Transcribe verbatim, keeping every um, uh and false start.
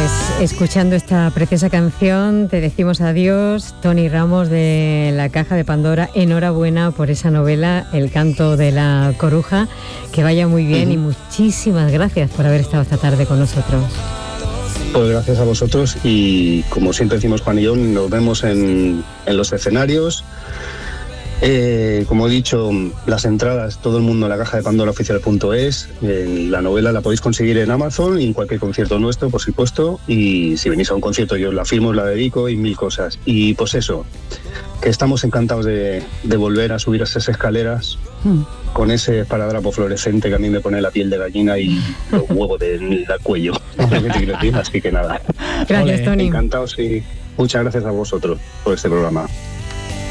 Pues escuchando esta preciosa canción te decimos adiós, Toni Ramos de La Caja de Pandora. Enhorabuena por esa novela, El canto de la coruja, que vaya muy bien. Uh-huh. Y muchísimas gracias por haber estado esta tarde con nosotros. Pues gracias a vosotros y, como siempre decimos Juan y yo, nos vemos en, en los escenarios. Eh, como he dicho, las entradas, todo el mundo en la caja de Pandora oficial punto es. Eh, la novela la podéis conseguir en Amazon y en cualquier concierto nuestro, por supuesto. Y si venís a un concierto yo os la firmo, os la dedico y mil cosas. Y pues eso, que estamos encantados de, de volver a subir esas escaleras mm. con ese esparadrapo fluorescente que a mí me pone la piel de gallina y los huevos del cuello. Así que nada. Gracias, Toni. Encantados y muchas gracias a vosotros por este programa.